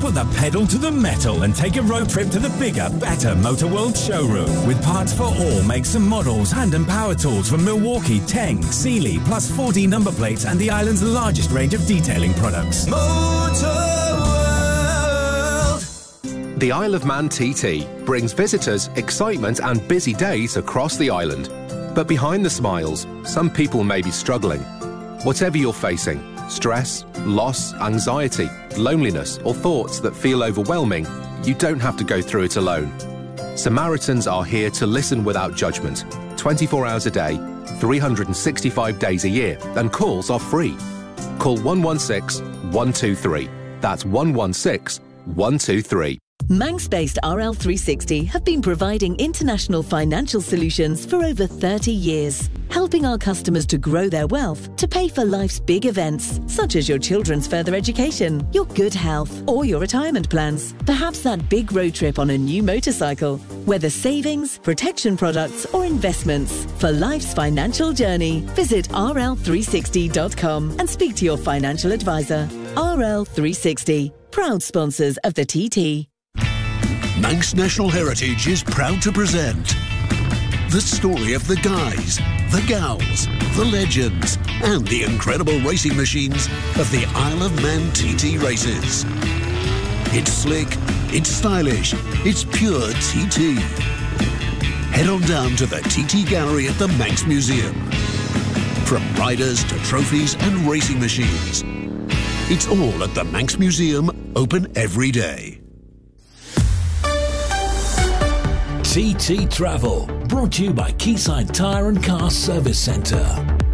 Put the pedal to the metal and take a road trip to the bigger, better Motor World showroom. With parts for all makes and models, hand and power tools from Milwaukee, Teng, Sealy, plus 40 number plates and the island's largest range of detailing products. Motor World. The Isle of Man TT brings visitors excitement and busy days across the island. But behind the smiles, some people may be struggling. Whatever you're facing, stress, loss, anxiety, loneliness, or thoughts that feel overwhelming, you don't have to go through it alone. Samaritans are here to listen without judgment, 24 hours a day, 365 days a year, and calls are free. Call 116 123. That's 116 123. Manx-based RL360 have been providing international financial solutions for over 30 years, helping our customers to grow their wealth to pay for life's big events, such as your children's further education, your good health, or your retirement plans. Perhaps that big road trip on a new motorcycle. Whether savings, protection products, or investments, for life's financial journey, visit rl360.com and speak to your financial advisor. RL360, proud sponsors of the TT. Manx National Heritage is proud to present the story of the guys, the gals, the legends, and the incredible racing machines of the Isle of Man TT races. It's slick, it's stylish, it's pure TT. Head on down to the TT Gallery at the Manx Museum. From riders to trophies and racing machines, it's all at the Manx Museum, open every day. TT Travel, brought to you by Quayside Tyre and Car Service Centre.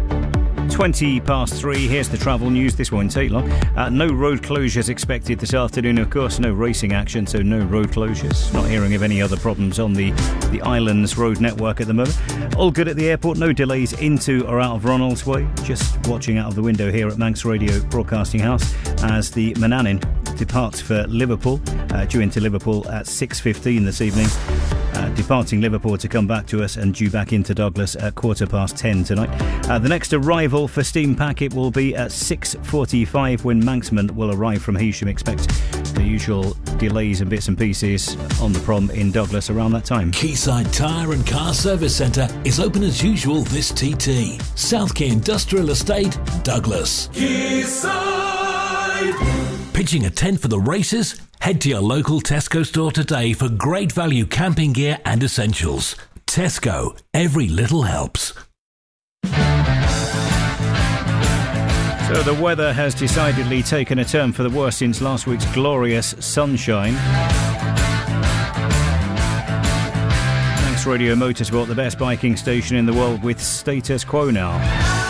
3:20, here's the travel news. This won't take long. No road closures expected this afternoon, of course. No racing action, so no road closures. Not hearing of any other problems on the island's road network at the moment. All good at the airport, no delays into or out of Ronaldsway. Just watching out of the window here at Manx Radio Broadcasting House as the Manannan departs for Liverpool, due into Liverpool at 6:15 this evening. Departing Liverpool to come back to us and due back into Douglas at 10:15 tonight. The next arrival for Steam Packet will be at 6:45 when Manxman will arrive from Heysham. Expect the usual delays and bits and pieces on the prom in Douglas around that time. Quayside Tyre and Car Service Centre is open as usual this TT. South Quay Industrial Estate, Douglas. Quayside. Pitching a tent for the races? Head to your local Tesco store today for great value camping gear and essentials. Tesco, every little helps. So the weather has decidedly taken a turn for the worse since last week's glorious sunshine. Manx Radio Motorsport, the best biking station in the world with status quo now.